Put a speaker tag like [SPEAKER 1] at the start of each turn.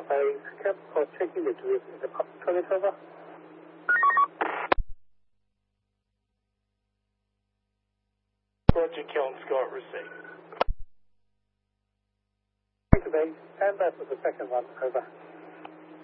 [SPEAKER 1] by cap for checking the delivery in the public toilet, over.
[SPEAKER 2] Roger, Kelton Scott, received.
[SPEAKER 1] Stand by for the second one, over.